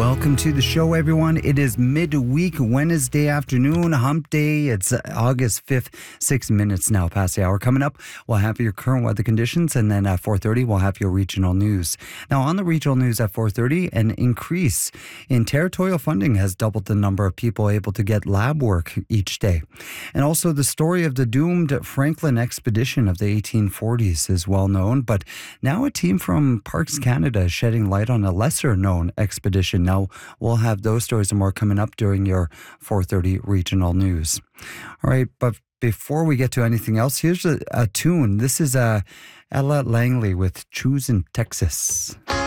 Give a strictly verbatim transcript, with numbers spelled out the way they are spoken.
Welcome to the show, everyone. It is midweek Wednesday afternoon, hump day. It's August fifth, six minutes now past the hour. Coming up, we'll have your current weather conditions, and then at four thirty, we'll have your regional news. Now, on the regional news at four thirty, an increase in territorial funding has doubled the number of people able to get lab work each day. And also, the story of the doomed Franklin expedition of the eighteen forties is well known, but now a team from Parks Canada is shedding light on a lesser-known expedition. Now, we'll have those stories and more coming up during your four thirty regional news. All right, but before we get to anything else, here's a, a tune. This is uh, Ella Langley with Choosing Texas.